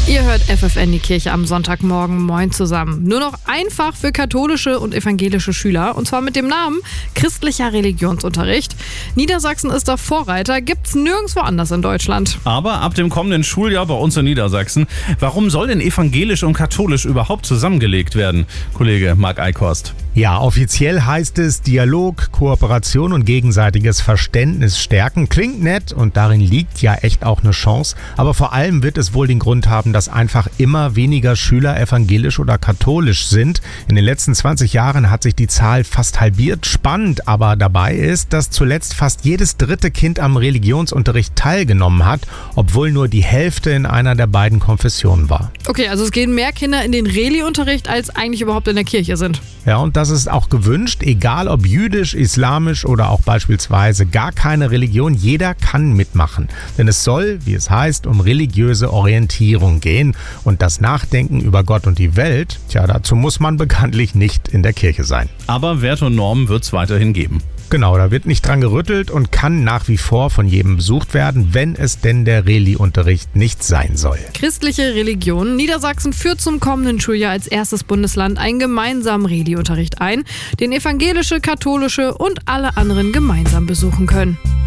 Ihr hört FFN, die Kirche am Sonntagmorgen. Moin zusammen. Nur noch ein Fach für katholische und evangelische Schüler, und zwar mit dem Namen christlicher Religionsunterricht. Niedersachsen ist da Vorreiter, gibt's nirgendwo anders in Deutschland. Aber ab dem kommenden Schuljahr bei uns in Niedersachsen, warum soll denn evangelisch und katholisch überhaupt zusammengelegt werden? Kollege Marc Eichhorst. Ja, offiziell heißt es Dialog, Kooperation und gegenseitiges Verständnis stärken. Klingt nett und darin liegt ja echt auch eine Chance. Aber vor allem wird es wohl den Grund haben, dass einfach immer weniger Schüler evangelisch oder katholisch sind. In den letzten 20 Jahren hat sich die Zahl fast halbiert. Spannend aber dabei ist, dass zuletzt fast jedes dritte Kind am Religionsunterricht teilgenommen hat, obwohl nur die Hälfte in einer der beiden Konfessionen war. Okay, also es gehen mehr Kinder in den Reli-Unterricht, als eigentlich überhaupt in der Kirche sind. Ja, und das ist auch gewünscht, egal ob jüdisch, islamisch oder auch beispielsweise gar keine Religion, jeder kann mitmachen. Denn es soll, wie es heißt, um religiöse Orientierung gehen. Und das Nachdenken über Gott und die Welt, dazu muss man bekanntlich nicht in der Kirche sein. Aber Werte und Normen wird es weiterhin geben. Genau, da wird nicht dran gerüttelt und kann nach wie vor von jedem besucht werden, wenn es denn der Reli-Unterricht nicht sein soll. Christliche Religion. Niedersachsen führt zum kommenden Schuljahr als erstes Bundesland einen gemeinsamen Reli-Unterricht ein, den evangelische, katholische und alle anderen gemeinsam besuchen können.